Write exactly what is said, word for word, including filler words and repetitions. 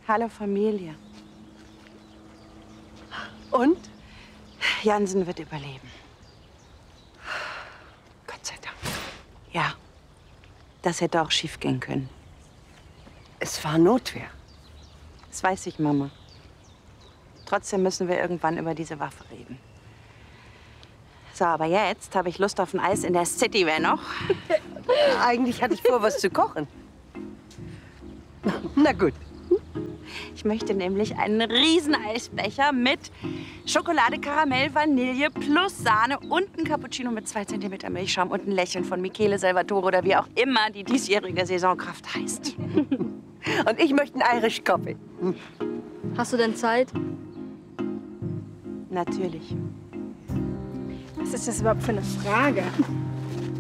Hallo Familie. Und? Jansen wird überleben. Gott sei Dank. Ja, das hätte auch schief gehen können. Es war Notwehr. Das weiß ich, Mama. Trotzdem müssen wir irgendwann über diese Waffe reden. So, aber jetzt habe ich Lust auf ein Eis in der City, wer noch? Eigentlich hatte ich vor, was zu kochen. Na gut. Ich möchte nämlich einen riesen Eisbecher mit Schokolade, Karamell, Vanille plus Sahne und ein Cappuccino mit zwei Zentimeter Milchschaum und ein Lächeln von Michele Salvatore oder wie auch immer die diesjährige Saisonkraft heißt. Und ich möchte einen Irish Coffee. Hast du denn Zeit? Natürlich. Was ist das überhaupt für eine Frage?